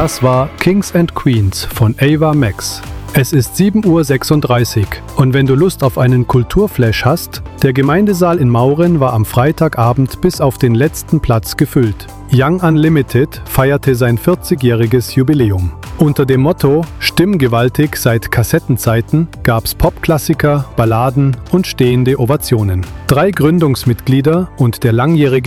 Das war Kings and Queens von Ava Max. Es ist 7:36 Uhr und wenn du Lust auf einen Kulturflash hast, der Gemeindesaal in Mauren war am Freitagabend bis auf den letzten Platz gefüllt. Young Unlimited feierte sein 40-jähriges Jubiläum. Unter dem Motto „Stimmgewaltig seit Kassettenzeiten“ gab's Popklassiker, Balladen und stehende Ovationen. 3 Gründungsmitglieder und der langjährige